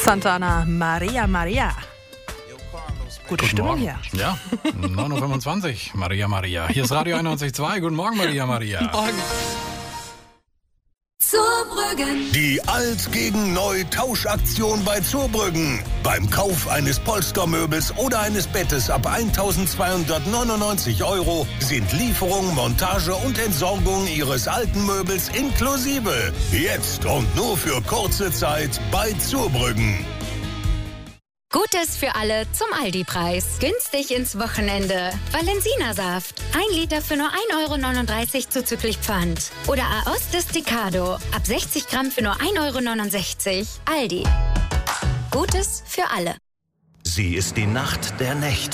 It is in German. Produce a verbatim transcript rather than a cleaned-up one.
Santana, Maria, Maria. Gute Guten Stimmung Morgen. hier. Ja, neun Uhr fünfundzwanzig, Maria Maria. Hier ist Radio einundneunzig Komma zwei. Guten Morgen, Maria Maria. Morgen. Zurbrüggen. Die Alt gegen Neu Tauschaktion bei Zurbrüggen. Beim Kauf eines Polstermöbels oder eines Bettes ab eintausendzweihundertneunundneunzig Euro sind Lieferung, Montage und Entsorgung Ihres alten Möbels inklusive. Jetzt und nur für kurze Zeit bei Zurbrüggen. Gutes für alle zum Aldi-Preis. Günstig ins Wochenende. Valensina-Saft. Ein Liter für nur ein Euro neununddreißig zuzüglich Pfand. Oder Aos Desticado. Ab sechzig Gramm für nur ein Euro neunundsechzig. Aldi. Gutes für alle. Sie ist die Nacht der Nächte.